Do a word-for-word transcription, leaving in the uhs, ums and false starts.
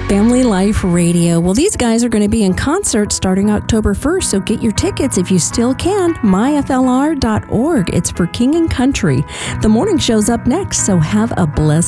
Family Life Radio. Well, these guys are going to be in concert starting October first, so get your tickets if you still can. my f l r dot org. It's for King and Country. The morning show's up next, so have a blessed